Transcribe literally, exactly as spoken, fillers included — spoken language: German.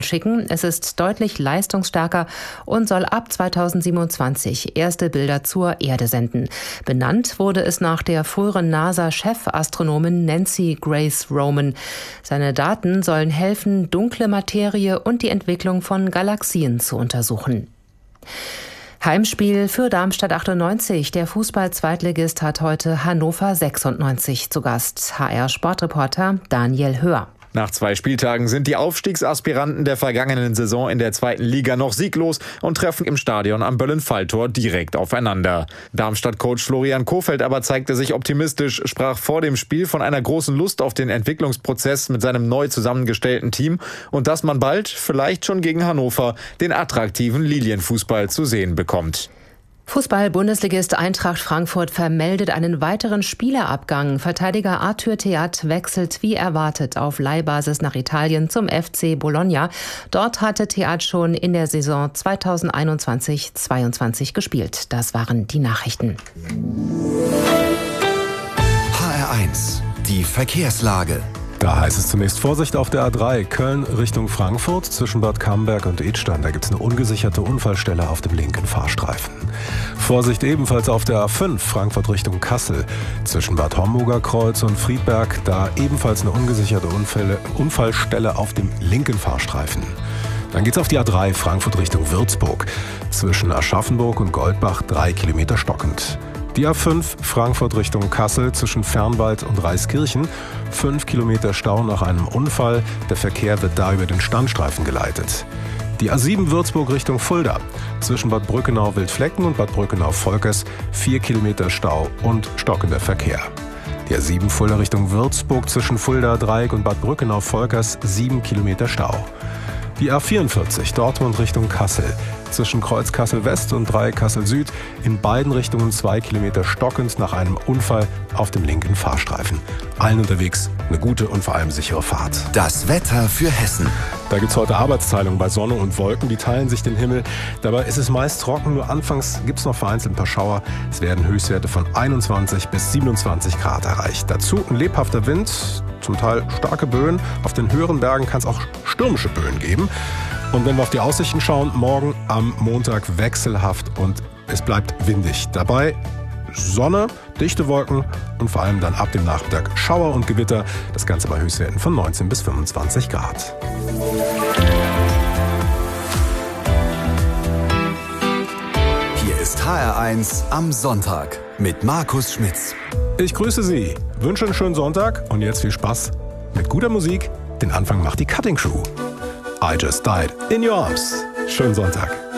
schicken. Es ist deutlich leistungsstärker und soll ab zweitausendsiebenundzwanzig erste Bilder zur Erde senden. Benannt wurde es nach der früheren NASA-Chefastronomin Nancy Grace Roman. Seine Daten sollen helfen, dunkle Materie und die Entwicklung von Galaxien zu untersuchen. Heimspiel für Darmstadt achtundneunzig. Der Fußball-Zweitligist hat heute Hannover sechsundneunzig zu Gast. H R-Sportreporter Daniel Höhr. Nach zwei Spieltagen sind die Aufstiegsaspiranten der vergangenen Saison in der zweiten Liga noch sieglos und treffen im Stadion am Böllen-Falltor direkt aufeinander. Darmstadt-Coach Florian Kohfeldt aber zeigte sich optimistisch, sprach vor dem Spiel von einer großen Lust auf den Entwicklungsprozess mit seinem neu zusammengestellten Team und dass man bald, vielleicht schon gegen Hannover, den attraktiven Lilienfußball zu sehen bekommt. Fußball-Bundesligist Eintracht Frankfurt vermeldet einen weiteren Spielerabgang. Verteidiger Arthur Theat wechselt wie erwartet auf Leihbasis nach Italien zum F C Bologna. Dort hatte Theat schon in der Saison zweitausendeinundzwanzig zweiundzwanzig gespielt. Das waren die Nachrichten. H R eins, die Verkehrslage. Da heißt es zunächst Vorsicht auf der A drei, Köln Richtung Frankfurt, zwischen Bad Camberg und Idstein. Da gibt es eine ungesicherte Unfallstelle auf dem linken Fahrstreifen. Vorsicht ebenfalls auf der A fünf, Frankfurt Richtung Kassel, zwischen Bad Homburger Kreuz und Friedberg. Da ebenfalls eine ungesicherte Unfälle, Unfallstelle auf dem linken Fahrstreifen. Dann geht's auf die A drei, Frankfurt Richtung Würzburg, zwischen Aschaffenburg und Goldbach, drei Kilometer stockend. Die A fünf, Frankfurt Richtung Kassel, zwischen Fernwald und Reiskirchen. Fünf Kilometer Stau nach einem Unfall. Der Verkehr wird da über den Standstreifen geleitet. Die A sieben, Würzburg Richtung Fulda, zwischen Bad Brückenau-Wildflecken und Bad Brückenau-Volkers. Vier Kilometer Stau und stockender Verkehr. Die A sieben, Fulda Richtung Würzburg, zwischen Fulda-Dreieck und Bad Brückenau-Volkers. Sieben Kilometer Stau. Die A vierundvierzig, Dortmund Richtung Kassel, zwischen Kreuz Kassel-West und Dreieck Kassel-Süd, in beiden Richtungen zwei Kilometer stockend nach einem Unfall auf dem linken Fahrstreifen. Allen unterwegs eine gute und vor allem sichere Fahrt. Das Wetter für Hessen. Da gibt es heute Arbeitsteilung bei Sonne und Wolken, die teilen sich den Himmel. Dabei ist es meist trocken, nur anfangs gibt es noch vereinzelt ein paar Schauer. Es werden Höchstwerte von einundzwanzig bis siebenundzwanzig Grad erreicht. Dazu ein lebhafter Wind, zum Teil starke Böen. Auf den höheren Bergen kann es auch stürmische Böen geben. Und wenn wir auf die Aussichten schauen, morgen am Montag wechselhaft und es bleibt windig. Dabei Sonne, dichte Wolken und vor allem dann ab dem Nachmittag Schauer und Gewitter. Das Ganze bei Höchstwerten von neunzehn bis fünfundzwanzig Grad. Hier ist H R eins am Sonntag mit Markus Schmitz. Ich grüße Sie, wünsche einen schönen Sonntag und jetzt viel Spaß mit guter Musik. Den Anfang macht die Cutting Crew. I Just Died in Your Arms. Schönen Sonntag.